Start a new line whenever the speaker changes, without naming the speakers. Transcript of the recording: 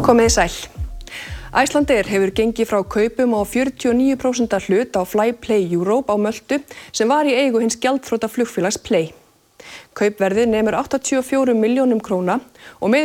Komiði sæl. Icelandair hefur gengið frá kaupum á 49% hlut á Flyplay Europe á Möltu sem var í eigu hins gjaldþrota flugfélags Play. Kaupverðið nemur 84 milljónum króna og með